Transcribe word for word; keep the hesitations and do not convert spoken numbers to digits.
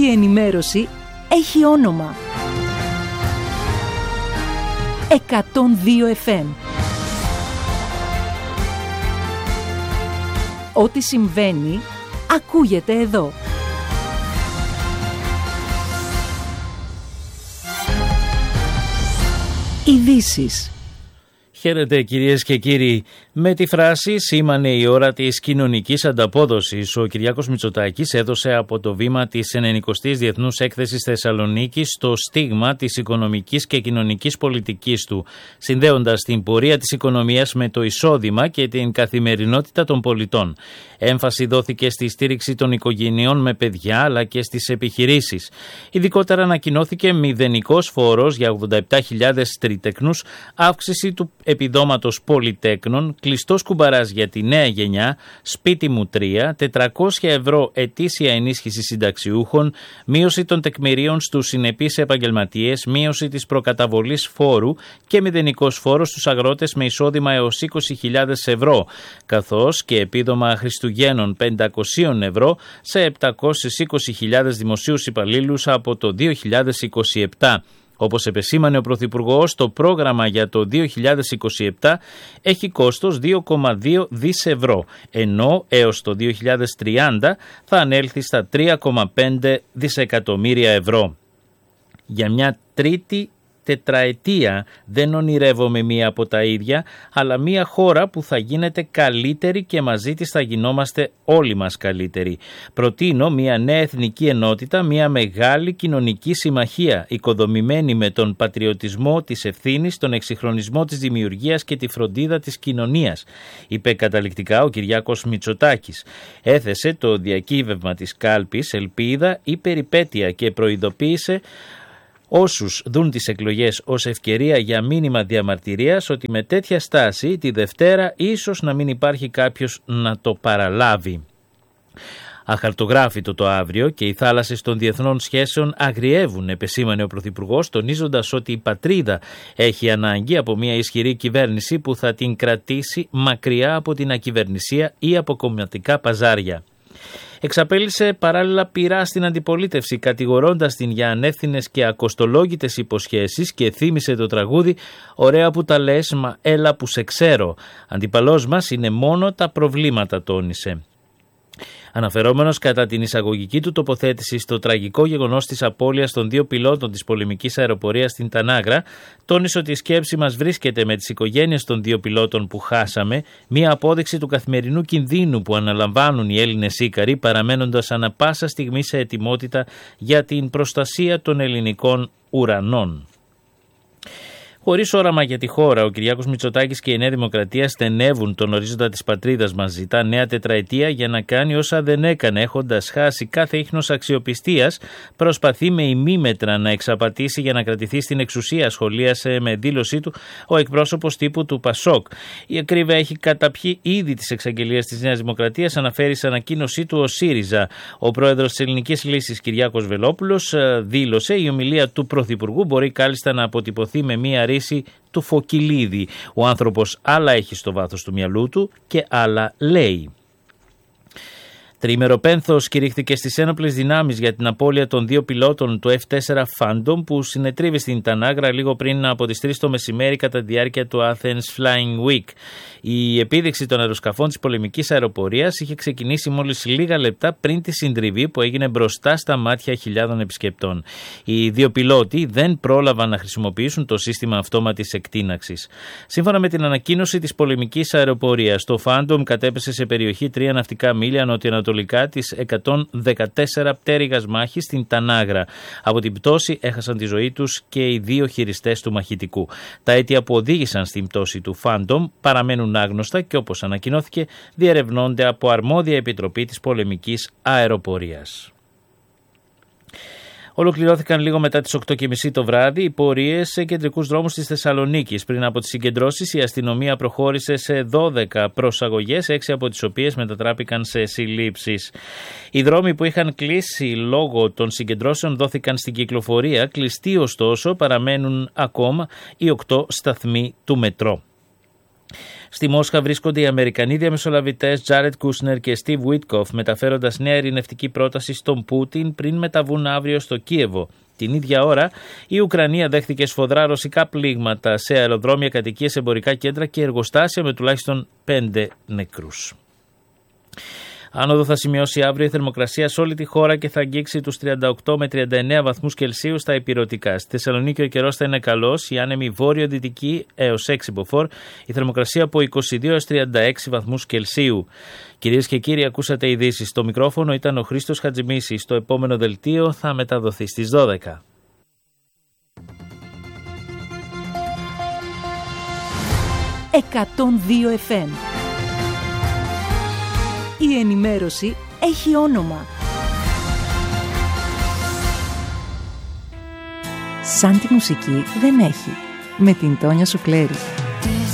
η ενημέρωση έχει όνομα. εκατόν δύο εφ εμ. Ό,τι συμβαίνει, ακούγεται εδώ. Ειδήσεις. Χαίρετε κυρίες και κύριοι. Με τη φράση «Σήμανε η ώρα της κοινωνικής ανταπόδοσης», ο Κυριάκος Μητσοτάκης έδωσε από το βήμα της ενενηκοστής Διεθνούς Έκθεσης Θεσσαλονίκης το στίγμα της οικονομικής και κοινωνικής πολιτικής του, συνδέοντας την πορεία της οικονομίας με το εισόδημα και την καθημερινότητα των πολιτών. Έμφαση δόθηκε στη στήριξη των οικογενειών με παιδιά αλλά και στις επιχειρήσεις. Ειδικότερα ανακοινώθηκε μηδενικός φόρος για ογδόντα επτά χιλιάδες τριτεκνούς, αύξηση του επιδόματος πολυτέκνων, κλειστός κουμπαράς για τη νέα γενιά, σπίτι μου τρία, τετρακόσια ευρώ ετήσια ενίσχυση συνταξιούχων, μείωση των τεκμηρίων στους συνεπείς επαγγελματίες, μείωση της προκαταβολής φόρου και μηδενικός φόρος στους αγρότες με εισόδημα έως είκοσι χιλιάδες ευρώ, καθώς και επίδομα Χριστουγέννων πεντακόσια ευρώ σε επτακόσιες είκοσι χιλιάδες δημοσίους υπαλλήλους από το δύο χιλιάδες είκοσι επτά. Όπως επεσήμανε ο Πρωθυπουργός, το πρόγραμμα για το δύο χιλιάδες είκοσι επτά έχει κόστος δύο κόμμα δύο δισεκατομμύρια ευρώ, ενώ έως το δύο χιλιάδες τριάντα θα ανέλθει στα τρία κόμμα πέντε δισεκατομμύρια ευρώ. Για μια τρίτη τετραετία δεν ονειρεύομαι μία από τα ίδια, αλλά μία χώρα που θα γίνεται καλύτερη και μαζί της θα γινόμαστε όλοι μας καλύτεροι. Προτείνω μία νέα εθνική ενότητα, μία μεγάλη κοινωνική συμμαχία, οικοδομημένη με τον πατριωτισμό της ευθύνης, τον εξυγχρονισμό της δημιουργίας και τη φροντίδα της κοινωνίας, είπε καταληκτικά ο Κυριάκος Μητσοτάκης. Έθεσε το διακύβευμα της κάλπης ελπίδα ή περιπέτεια και προειδοποίησε όσους δουν τις εκλογές ως ευκαιρία για μήνυμα διαμαρτυρίας ότι με τέτοια στάση τη Δευτέρα ίσως να μην υπάρχει κάποιος να το παραλάβει. Αχαρτογράφητο το αύριο και οι θάλασσες των διεθνών σχέσεων αγριεύουν, επεσήμανε ο Πρωθυπουργός, τονίζοντας ότι η πατρίδα έχει ανάγκη από μια ισχυρή κυβέρνηση που θα την κρατήσει μακριά από την ακυβερνησία ή από κομματικά παζάρια. Εξαπέλυσε παράλληλα πειρά στην αντιπολίτευση, κατηγορώντας την για ανεύθυνες και ακοστολόγητες υποσχέσεις και θύμισε το τραγούδι «Ωραία που τα λες, μα έλα που σε ξέρω». Αντιπαλός μας είναι μόνο τα προβλήματα, τόνισε. Αναφερόμενος κατά την εισαγωγική του τοποθέτηση στο τραγικό γεγονός της απώλειας των δύο πιλότων της πολεμικής αεροπορίας στην Τανάγρα, τόνισε ότι η σκέψη μας βρίσκεται με τις οικογένειες των δύο πιλότων που χάσαμε, μία απόδειξη του καθημερινού κινδύνου που αναλαμβάνουν οι Έλληνες ήκαροι, παραμένοντας ανα πάσα στιγμή σε ετοιμότητα για την προστασία των ελληνικών ουρανών. Χωρίς όραμα για τη χώρα, ο Κυριάκος Μητσοτάκης και η Νέα Δημοκρατία στενεύουν τον ορίζοντα της πατρίδας μας. Ζητά νέα τετραετία για να κάνει όσα δεν έκανε, έχοντας χάσει κάθε ίχνος αξιοπιστίας. Προσπαθεί με ημίμετρα να εξαπατήσει για να κρατηθεί στην εξουσία, σχολίασε με δήλωσή του ο εκπρόσωπος τύπου του Πασόκ. Η ακρίβεια έχει καταπιεί ήδη τις εξαγγελίες της Νέας Δημοκρατίας, αναφέρει σε ανακοίνωσή του ο ΣΥΡΙΖΑ. Ο πρόεδρος της Ελληνικής Λύσης, Κυριάκος Βελόπουλος, δήλωσε η ομιλία του Πρωθυπουργού μπορεί κάλλιστα να αποτυπωθεί με μία του Φωκυλίδη. Ο άνθρωπος άλλα έχει στο βάθος του μυαλού του και άλλα λέει. Τριήμερο πένθος κηρύχθηκε στις ένοπλες δυνάμεις για την απώλεια των δύο πιλότων του εφ φορ Phantom που συνετρίβει στην Τανάγρα λίγο πριν από τις τρεις το μεσημέρι κατά τη διάρκεια του Athens Flying Week. Η επίδειξη των αεροσκαφών της πολεμικής αεροπορίας είχε ξεκινήσει μόλις λίγα λεπτά πριν τη συντριβή που έγινε μπροστά στα μάτια χιλιάδων επισκεπτών. Οι δύο πιλότοι δεν πρόλαβαν να χρησιμοποιήσουν το σύστημα αυτόματης εκτείναξης. Σύμφωνα με την ανακοίνωση της πολεμικής αεροπορίας, το Phantom κατέπεσε σε περιοχή τρία ναυτικά μίλια νοτιοανατολικά της εκατόν δεκατέσσερα πτέρυγας μάχης στην Τανάγρα. Από την πτώση έχασαν τη ζωή τους και οι δύο χειριστές του μαχητικού. Τα αίτια που οδήγησαν στην πτώση του Phantom παραμένουν άγνωστα και όπως ανακοινώθηκε διερευνώνται από αρμόδια επιτροπή της πολεμικής αεροπορίας. Ολοκληρώθηκαν λίγο μετά τις οκτώ και μισή το βράδυ οι πορείες σε κεντρικούς δρόμους της Θεσσαλονίκης. Πριν από τις συγκεντρώσεις, η αστυνομία προχώρησε σε δώδεκα προσαγωγές, έξι από τις οποίες μετατράπηκαν σε συλλήψεις. Οι δρόμοι που είχαν κλείσει λόγω των συγκεντρώσεων δόθηκαν στην κυκλοφορία. Κλειστοί ωστόσο παραμένουν ακόμα οι οκτώ σταθμοί του μετρό. Στη Μόσχα βρίσκονται οι Αμερικανοί διαμεσολαβητές Τζάρετ Κούσνερ και Στίβ Βίτκοφ, μεταφέροντας νέα ειρηνευτική πρόταση στον Πούτιν πριν μεταβούν αύριο στο Κίεβο. Την ίδια ώρα, η Ουκρανία δέχτηκε σφοδρά ρωσικά πλήγματα σε αεροδρόμια, κατοικίες, εμπορικά κέντρα και εργοστάσια με τουλάχιστον πέντε νεκρούς. Άνοδο θα σημειώσει αύριο η θερμοκρασία σε όλη τη χώρα και θα αγγίξει τους τριάντα οκτώ με τριάντα εννέα βαθμούς Κελσίου στα ηπειρωτικά. Στη Θεσσαλονίκη ο καιρός θα είναι καλός, η άνεμη βόρειο-δυτική έως έξι μποφόρ, η θερμοκρασία από είκοσι δύο έως τριάντα έξι βαθμούς Κελσίου. Κυρίες και κύριοι, ακούσατε ειδήσεις. Στο μικρόφωνο ήταν ο Χρήστος Χατζημίσης. Το επόμενο δελτίο θα μεταδοθεί στις δώδεκα. εκατόν δύο εφ εμ. Η ενημέρωση έχει όνομα. Σαν τη μουσική δεν έχει. Με την Τόνια Σουκλέρη.